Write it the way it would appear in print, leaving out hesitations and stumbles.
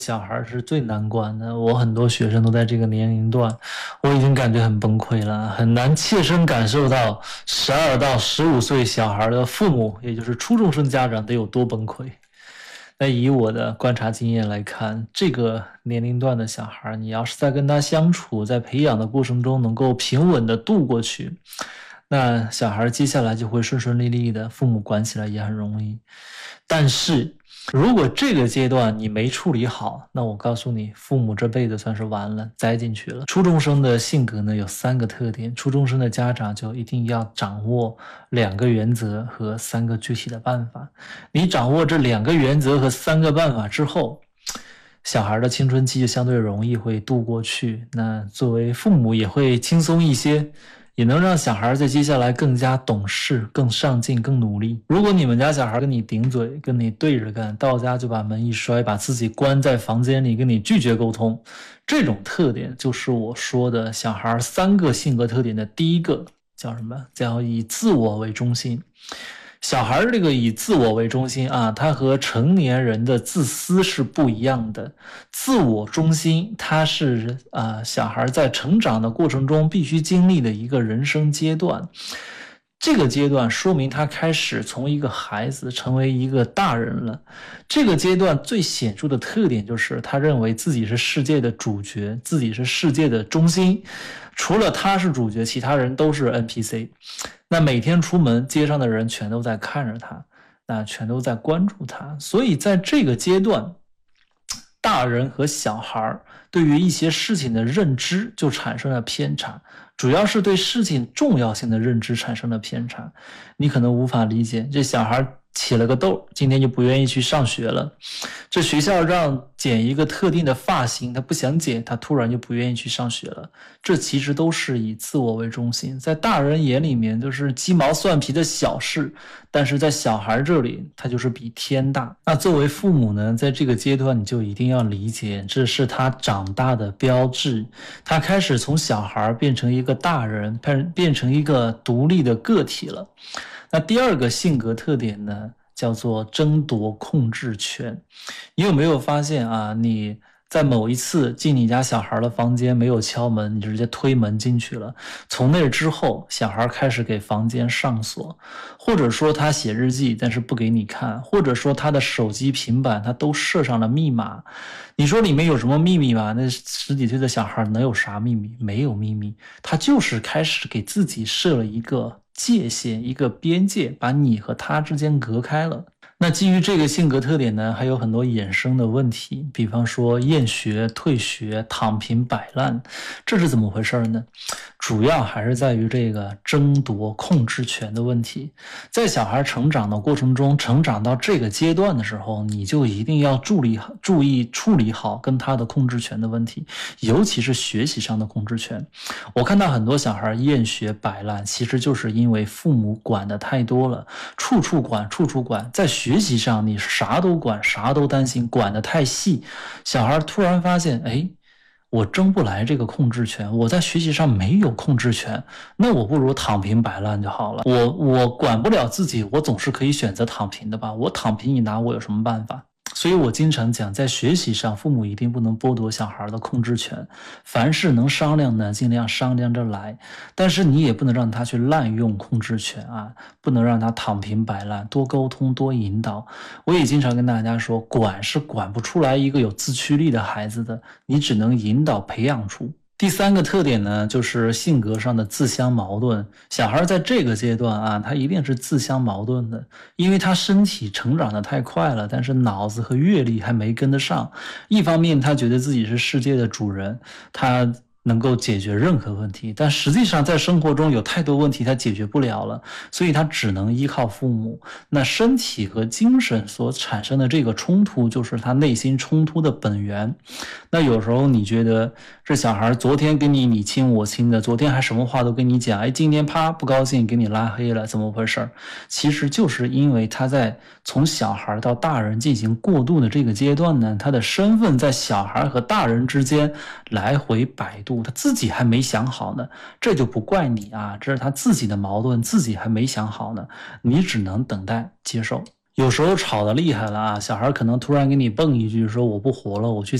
小孩是最难管的，我很多学生都在这个年龄段，我已经感觉很崩溃了，很难切身感受到12到15岁小孩的父母，也就是初中生家长得有多崩溃。那以我的观察经验来看，这个年龄段的小孩，你要是在跟他相处，在培养的过程中能够平稳的度过去，那小孩接下来就会顺顺利利的，父母管起来也很容易。但是如果这个阶段你没处理好，那我告诉你，父母这辈子算是完了，栽进去了。初中生的性格呢有3个特点，初中生的家长就一定要掌握2个原则和3个具体的办法。你掌握这2个原则和3个办法之后，小孩的青春期就相对容易会度过去，那作为父母也会轻松一些，也能让小孩在接下来更加懂事、更上进、更努力。如果你们家小孩跟你顶嘴，跟你对着干，到家就把门一摔，把自己关在房间里，跟你拒绝沟通，这种特点就是我说的小孩3个性格特点的第一个，叫什么？叫以自我为中心。小孩这个以自我为中心啊，他和成年人的自私是不一样的。自我中心，它是小孩在成长的过程中必须经历的一个人生阶段。这个阶段说明他开始从一个孩子成为一个大人了。这个阶段最显著的特点就是他认为自己是世界的主角，自己是世界的中心，除了他是主角，其他人都是 NPC。那每天出门，街上的人全都在看着他，那全都在关注他。所以在这个阶段，大人和小孩对于一些事情的认知就产生了偏差，主要是对事情重要性的认知产生了偏差。你可能无法理解，这小孩起了个痘，今天就不愿意去上学了。这学校让剪一个特定的发型，他不想剪，他突然就不愿意去上学了。这其实都是以自我为中心，在大人眼里面就是鸡毛蒜皮的小事，但是在小孩这里，他就是比天大。那作为父母呢，在这个阶段你就一定要理解，这是他长大的标志。他开始从小孩变成一个大人，变成一个独立的个体了。那第2个性格特点呢，叫做争夺控制权。你有没有发现啊，你在某一次进你家小孩的房间没有敲门，你直接推门进去了，从那之后小孩开始给房间上锁，或者说他写日记但是不给你看，或者说他的手机平板他都设上了密码。你说里面有什么秘密吧？那10几岁的小孩能有啥秘密？没有秘密，他就是开始给自己设了一个界限，一个边界，把你和他之间隔开了。那基于这个性格特点呢，还有很多衍生的问题，比方说厌学、退学、躺平、摆烂，这是怎么回事呢？主要还是在于这个争夺控制权的问题。在小孩成长的过程中，成长到这个阶段的时候，你就一定要注意处理好跟他的控制权的问题，尤其是学习上的控制权。我看到很多小孩厌学摆烂，其实就是因为父母管的太多了，处处管，处处管。在学习上你啥都管，啥都担心，管得太细，小孩突然发现，哎，我争不来这个控制权，我在学习上没有控制权，那我不如躺平摆烂就好了。我管不了自己，我总是可以选择躺平的吧？我躺平，你拿我有什么办法？所以我经常讲，在学习上，父母一定不能剥夺小孩的控制权，凡事能商量的尽量商量着来，但是你也不能让他去滥用控制权啊，不能让他躺平摆烂，多沟通，多引导。我也经常跟大家说，管是管不出来一个有自驱力的孩子的，你只能引导培养出。第3个特点呢，就是性格上的自相矛盾。小孩在这个阶段啊，他一定是自相矛盾的，因为他身体成长的太快了，但是脑子和阅历还没跟得上。一方面他觉得自己是世界的主人，他能够解决任何问题，但实际上在生活中有太多问题他解决不了了，所以他只能依靠父母。那身体和精神所产生的这个冲突，就是他内心冲突的本源。那有时候你觉得这小孩昨天跟你亲我亲的，昨天还什么话都跟你讲，哎，今天啪不高兴给你拉黑了，怎么回事？其实就是因为他在从小孩到大人进行过渡的这个阶段呢，他的身份在小孩和大人之间来回摆渡，他自己还没想好呢，这就不怪你啊，这是他自己的矛盾，自己还没想好呢，你只能等待接受。 有时候吵得厉害了啊，小孩可能突然给你蹦一句说我不活了，我去